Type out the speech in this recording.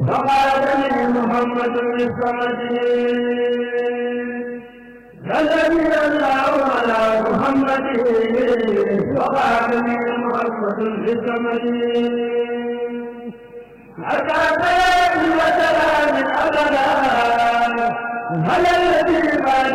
وقاتل محمد بالصمد الذي الله على محمد وقاتل محمد بالصمد حتى سلام وسلام أبدا على الذي